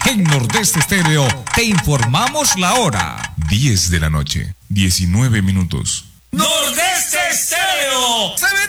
En Nordeste Estéreo te informamos la hora. 10 de la noche, 19 minutos. Nordeste Estéreo.